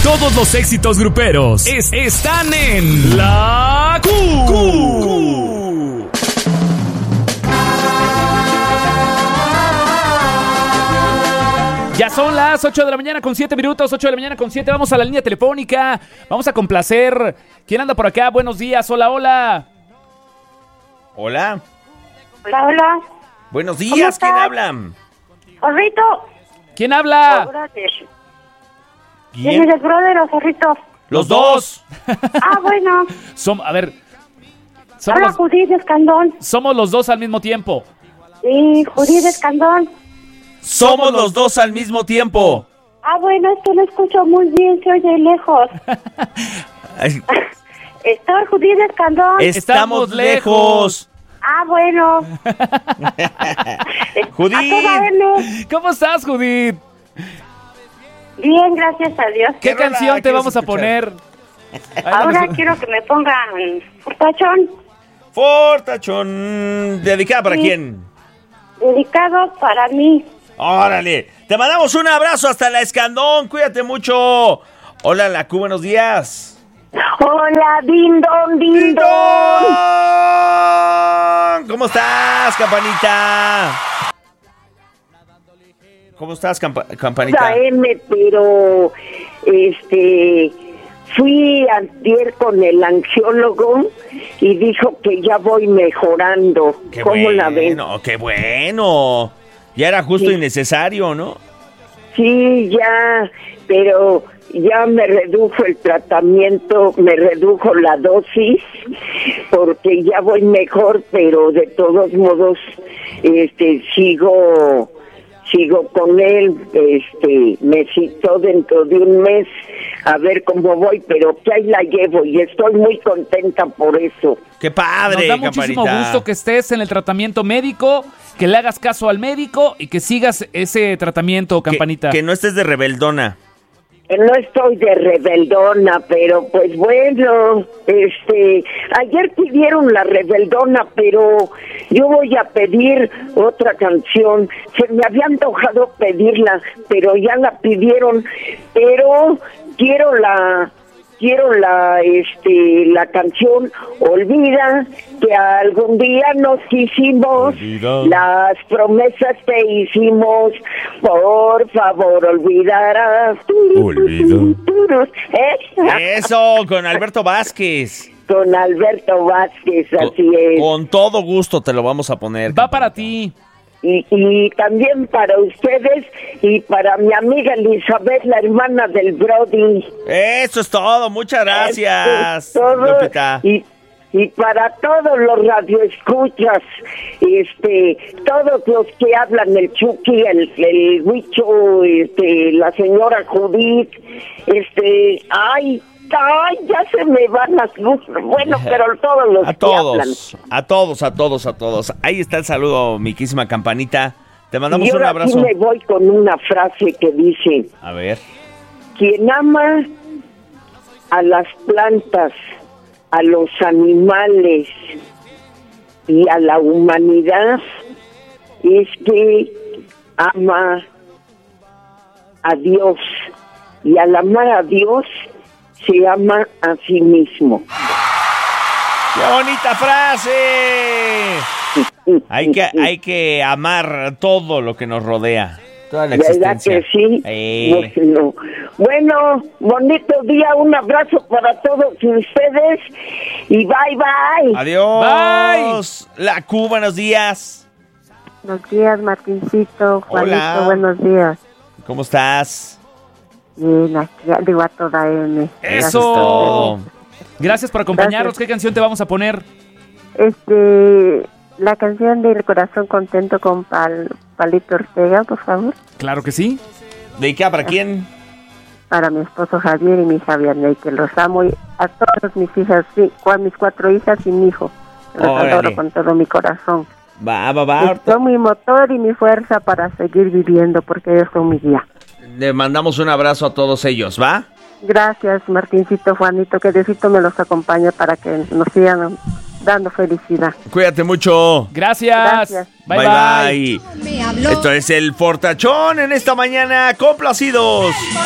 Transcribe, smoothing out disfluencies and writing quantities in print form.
Todos los éxitos gruperos están en La Q. Ya son las 8 de la mañana con 7 minutos, 8 de la mañana con 7. Vamos a la línea telefónica. Vamos a complacer. ¿Quién anda por acá? Buenos días. Hola, hola. Hola. Hola, hola. Buenos días. ¿Quién habla? Zorrito. ¿Quién habla? ¿Quién es el brother o Zorrito? Los dos. Ah, bueno. Hola, Judith Escandón. Somos los dos al mismo tiempo. Sí, Judith Escandón. Somos los dos al mismo tiempo. Ah, bueno, es que lo escucho muy bien, se oye lejos. Estoy Judith Escandón. Estamos lejos. Ah, bueno. Judith. ¿Cómo estás, Judith? Bien, gracias a Dios. ¿Qué canción te vamos a poner? Ahora quiero que me pongan Fortachón. Fortachón. ¿Dedicada para quién? Dedicado para mí. Órale. Te mandamos un abrazo hasta la Escandón. Cuídate mucho. Hola, La Q, buenos días. Hola, Dindon, Dindon. ¿Cómo estás, campanita? ¿Cómo estás, campanita? Pero fui antier con el angiólogo y dijo que ya voy mejorando. ¿Cómo la ven? ¡Qué bueno! Ya era justo y necesario, ¿no? Sí, ya, pero ya me redujo el tratamiento, me redujo la dosis, porque ya voy mejor, pero de todos modos, sigo con él, me citó dentro de un mes a ver cómo voy, pero que ahí la llevo y estoy muy contenta por eso. ¡Qué padre, Nos da muchísimo gusto que estés en el tratamiento médico, que le hagas caso al médico y que sigas ese tratamiento, campanita. Que no estés de rebeldona. No estoy de rebeldona, pero pues bueno, ayer pidieron la rebeldona, pero yo voy a pedir otra canción. Se me había antojado pedirla, pero ya la pidieron, pero quiero la canción Olvida que algún día nos hicimos, las promesas que hicimos, por favor olvidarás. Olvido. Eso, con Alberto Vázquez. Con Alberto Vázquez, así es. Con todo gusto te lo vamos a poner. Va para ti. Y también para ustedes y para mi amiga Elizabeth, la hermana del Brody. Eso es todo, muchas gracias, Lupita. Y para todos los radioescuchas, todos los que hablan, el Chucky, el Huicho, la señora Judith, ay, ya se me van las luces. Bueno, pero todos los que hablan. A todos. Ahí está el saludo, miquísima campanita. Te mandamos un abrazo. Y ahora sí me voy con una frase que dice: a ver. Quien ama a las plantas, a los animales y a la humanidad, es que ama a Dios. Y al amar a Dios, se ama a sí mismo. ¡Qué bonita frase! Hay que amar todo lo que nos rodea, toda la existencia. ¿Verdad que sí? Bueno, bonito día, un abrazo para todos ustedes y bye, bye. Adiós. Bye. La Q, buenos días. Buenos días, Martincito, Juanito, hola. Buenos días. ¿Cómo estás? Bien, aquí digo a toda M. ¡Eso! Gracias por acompañarnos. ¿Qué canción te vamos a poner? La canción del Corazón Contento con Palito Ortega, por favor. Claro que sí. ¿Dedicada para quién? Para mi esposo Javier y mi hija Vianney, que los amo, y a todas mis hijas, sí, mis 4 hijas y mi hijo. Los adoro con todo mi corazón. Va. Son mi motor y mi fuerza para seguir viviendo, porque ellos son mi guía. Le mandamos un abrazo a todos ellos, ¿va? Gracias, Martincito, Juanito, que Diosito me los acompañe para que nos sigan dando felicidad. Cuídate mucho. Gracias. Bye. Esto es el Fortachón en esta mañana. Complacidos.